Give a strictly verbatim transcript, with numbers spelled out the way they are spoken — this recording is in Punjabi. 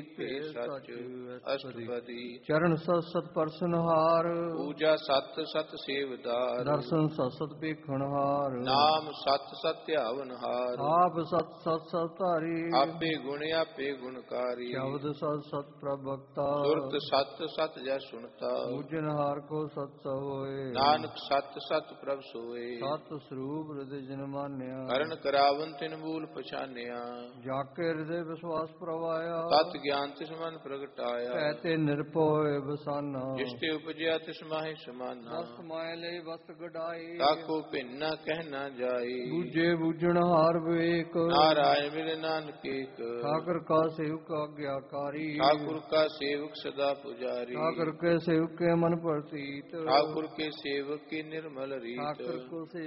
ਏਕੈ ਸਚ ਅਸ਼ਟਪਦੀ। ਚਰਨ ਸਤ ਸਤ ਪਰਸਨਹਾਰ, ਪੂਜਾ ਸਤ ਸਤ ਸੇਵਦਾਰ। ਦਰਸ਼ਨ ਸਤ ਸਤ ਵੇਖਣਹਾਰ, ਨਾਮ ਸਤ ਸਤ ਧਿਆਵਨਹਾਰ। ਆਪ ਸਤ ਸਤ ਸਤ ਧਾਰੀ, ਆਪੇ ਗੁਣ ਆਪੇ ਗੁਣਕਾਰੀ। ਸ਼ਬਦ ਸਤ ਸਤ ਪ੍ਰਭਕਤਾ, ਸੁਰਤ ਸਤ ਸਤ ਜੈ ਸੁਣਤਾ। ਪੂਜਨਹਾਰ ਕੋ ਸਤ ਹੋਏ, ਨਾਨਕ ਸਤ ਸਤ ਪ੍ਰਭ ਸੋਏ। ਸਤ ਸਰੂਪ ਹਿਰਦੈ ਜਿਨ ਮਾਨਿਆ, ਕਰਨ ਕਰਾਵਨ ਤਿਨ ਮੂਲ ਪਛਾਨਿਆ। ਜਾ ਕੇ ਹਿਰਦੈ ਵਿਸ਼ਵਾਸ ਪ੍ਰਵਾਇਆ, ਤਤ ਗਿਆਨ ਤਿਸ ਮਨ ਪ੍ਰਗਟਾਇਆ। ਕਹਿਤੇ ਨਿਰਭਉ ਬਸਾਨਾ, ਜਿਸ ਤੇ ਉਪਜਿਆ ਤਿਸ ਮਾਹਿ ਸਮਾਨਾ। ਵਸਤ ਮਾਇ ਲਈ ਵਸਤ ਗਡਾਈ, ਤਾਕੋ ਭਿੰਨ ਨ ਕਹਿ ਨ ਜਾਈ। ਬੂਝੇ ਬੂਝਣਹਾਰ ਵਿਵੇਕ, ਨਾਰਾਇਣ ਮਿਲੇ ਨਾਨਕ ਏਕ। ਠਾਕੁਰ ਕਾ ਸੇਵਕ ਆਗਿਆਕਾਰੀ, ਠਾਕੁਰ ਕਾ ਸੇਵਕ ਸਦਾ ਪੁਜਾਰੀ। ਠਾਕੁਰ ਕੇ ਸੇਵਕ ਕੇ ਮਨ ਪ੍ਰਤੀਤ, ਠਾਕੁਰ ਕੇ ਸੇਵਕ ਕੀ ਨਿਰਮਲ ਰੀਤ। ਠਾਕੁਰ ਕੋ